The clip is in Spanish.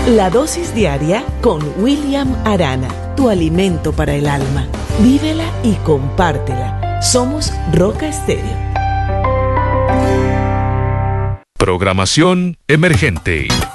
La dosis diaria con William Arana, tu alimento para el alma. Vívela y compártela. Somos Roca Estéreo. Programación emergente.